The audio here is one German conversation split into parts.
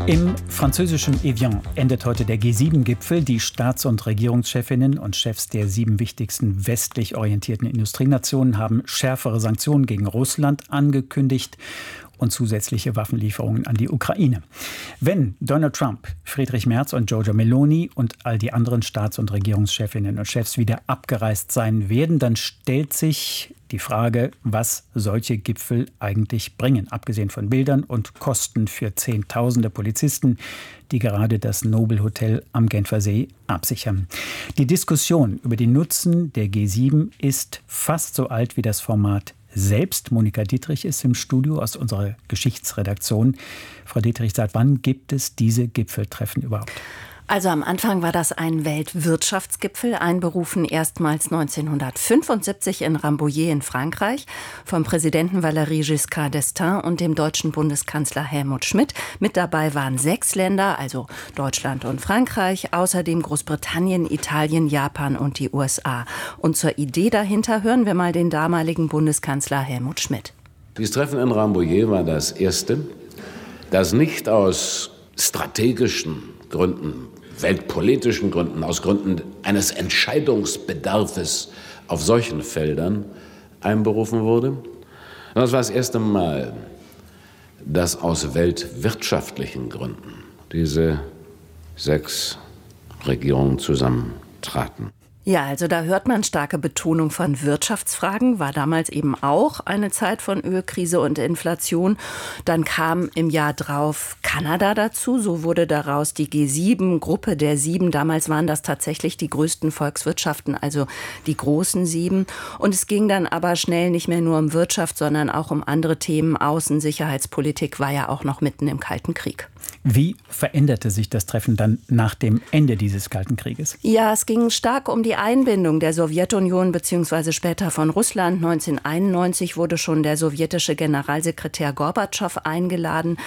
Im französischen Evian endet heute der G7-Gipfel. Die Staats- und Regierungschefinnen und Chefs der 7 wichtigsten westlich orientierten Industrienationen haben schärfere Sanktionen gegen Russland angekündigt und zusätzliche Waffenlieferungen an die Ukraine. Wenn Donald Trump, Friedrich Merz und Giorgia Meloni und all die anderen Staats- und Regierungschefinnen und Chefs wieder abgereist sein werden, dann stellt sich die Frage, was solche Gipfel eigentlich bringen, abgesehen von Bildern und Kosten für Zehntausende Polizisten, die gerade das Nobel Hotel am Genfersee absichern. Die Diskussion über den Nutzen der G7 ist fast so alt wie das Format selbst. Monika Dietrich ist im Studio aus unserer Geschichtsredaktion. Frau Dietrich, seit wann gibt es diese Gipfeltreffen überhaupt? Also am Anfang war das ein Weltwirtschaftsgipfel, einberufen erstmals 1975 in Rambouillet in Frankreich vom Präsidenten Valéry Giscard d'Estaing und dem deutschen Bundeskanzler Helmut Schmidt. Mit dabei waren 6 Länder, also Deutschland und Frankreich, außerdem Großbritannien, Italien, Japan und die USA. Und zur Idee dahinter hören wir mal den damaligen Bundeskanzler Helmut Schmidt. Dieses Treffen in Rambouillet war das erste, das nicht aus strategischen Gründen, weltpolitischen Gründen, aus Gründen eines Entscheidungsbedarfes auf solchen Feldern einberufen wurde. Und das war das erste Mal, dass aus weltwirtschaftlichen Gründen diese 6 Regierungen zusammentraten. Ja, also da hört man starke Betonung von Wirtschaftsfragen, war damals eben auch eine Zeit von Ölkrise und Inflation. Dann kam im Jahr drauf Kanada dazu, so wurde daraus die G7, Gruppe der 7. Damals waren das tatsächlich die größten Volkswirtschaften, also die großen 7. Und es ging dann aber schnell nicht mehr nur um Wirtschaft, sondern auch um andere Themen. Außen-, Sicherheitspolitik war ja auch noch mitten im Kalten Krieg. Wie veränderte sich das Treffen dann nach dem Ende dieses Kalten Krieges? Ja, es ging stark um die Einbindung der Sowjetunion bzw. später von Russland. 1991 wurde schon der sowjetische Generalsekretär Gorbatschow eingeladen.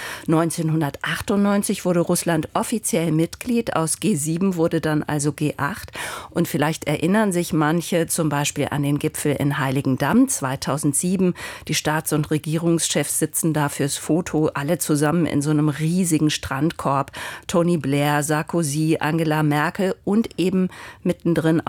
1998 wurde Russland offiziell Mitglied. Aus G7 wurde dann also G8. Und vielleicht erinnern sich manche zum Beispiel an den Gipfel in Heiligendamm 2007. Die Staats- und Regierungschefs sitzen da fürs Foto, alle zusammen in so einem riesigen Strandkorb. Tony Blair, Sarkozy, Angela Merkel und eben mittendrin